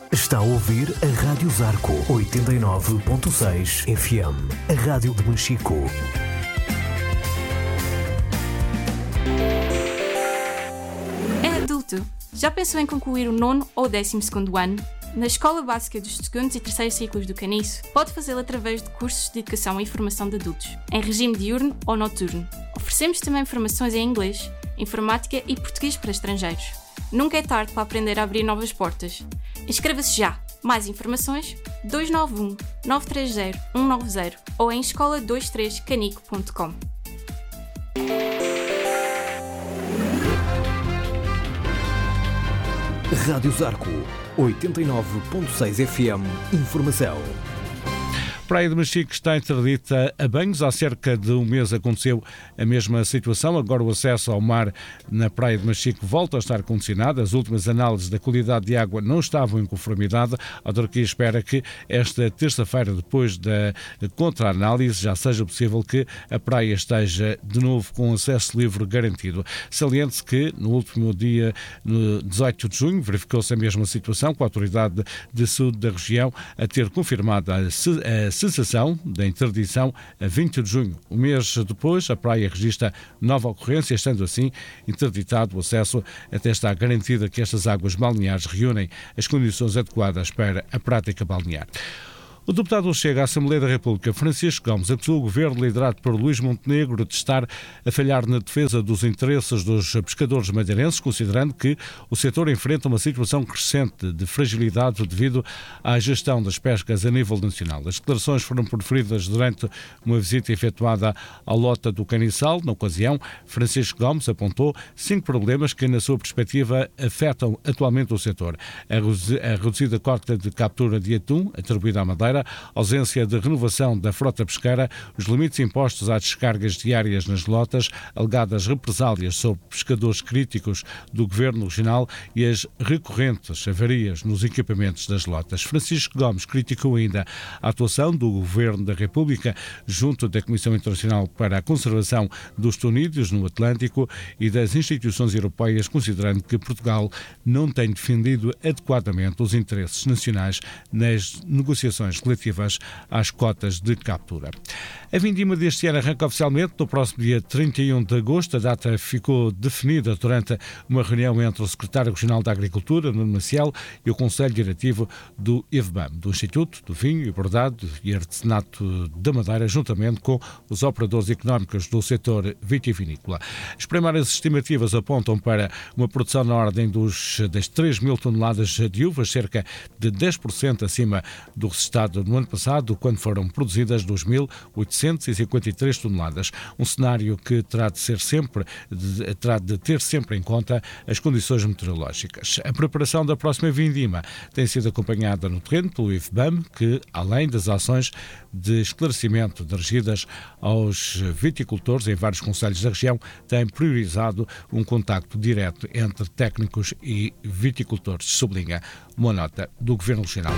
Está a ouvir a Rádio Zarco 89.6 FM, a rádio de Machico. É adulto. Já pensou em concluir o 9º ou 12º ano? Na Escola Básica dos 2º e 3º ciclos do Caniço, pode fazê-lo através de cursos de educação e formação de adultos, em regime diurno ou noturno. Oferecemos também formações em inglês, informática e português para estrangeiros. Nunca é tarde para aprender a abrir novas portas. Inscreva-se já! Mais informações 291 930 190 ou em escola23canico.com. Rádio Zarco 89.6 FM. Informação. Praia de Machico está interdita a banhos. Há cerca de um mês aconteceu a mesma situação. Agora o acesso ao mar na Praia de Machico volta a estar condicionado. As últimas análises da qualidade de água não estavam em conformidade. A autarquia espera que esta terça-feira, depois da contra-análise, já seja possível que a praia esteja de novo com acesso livre garantido. Saliente-se que no último dia, no 18 de junho, verificou-se a mesma situação, com a autoridade de saúde da região a ter confirmado a cessação da interdição a 20 de junho. Um mês depois, a praia registra nova ocorrência, estando assim interditado o acesso até estar garantida que estas águas balneares reúnem as condições adequadas para a prática balnear. O deputado do Chega à Assembleia da República, Francisco Gomes, acusou o governo liderado por Luís Montenegro de estar a falhar na defesa dos interesses dos pescadores madeirenses, considerando que o setor enfrenta uma situação crescente de fragilidade devido à gestão das pescas a nível nacional. As declarações foram proferidas durante uma visita efetuada à Lota do Caniçal. Na ocasião, Francisco Gomes apontou 5 problemas que, na sua perspectiva, afetam atualmente o setor: a reduzida cota de captura de atum atribuída à Madeira, ausência de renovação da frota pesqueira, os limites impostos às descargas diárias nas lotas, alegadas represálias sobre pescadores críticos do Governo Regional e as recorrentes avarias nos equipamentos das lotas. Francisco Gomes criticou ainda a atuação do Governo da República junto da Comissão Internacional para a Conservação dos Tunídeos no Atlântico e das instituições europeias, considerando que Portugal não tem defendido adequadamente os interesses nacionais nas negociações relativas às cotas de captura. A vindima deste ano arranca oficialmente no próximo dia 31 de agosto. A data ficou definida durante uma reunião entre o secretário regional da Agricultura, Nuno Maciel, e o Conselho Diretivo do IVBAM, do Instituto do Vinho e Bordado e Artesanato da Madeira, juntamente com os operadores económicos do setor vitivinícola. As primeiras estimativas apontam para uma produção na ordem das 3 mil toneladas de uvas, cerca de 10% acima do registado no ano passado, quando foram produzidas 2.853 toneladas. Um cenário que terá de ter sempre em conta as condições meteorológicas. A preparação da próxima vindima tem sido acompanhada no terreno pelo IFBAM, que, além das ações de esclarecimento dirigidas aos viticultores em vários concelhos da região, tem priorizado um contacto direto entre técnicos e viticultores, sublinha uma nota do Governo Regional.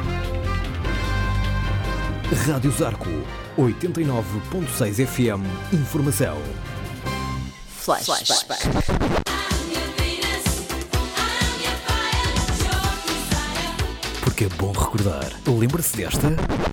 Rádio Zarco 89.6 FM. Informação. Flashback. Porque é bom recordar. Lembra-se desta?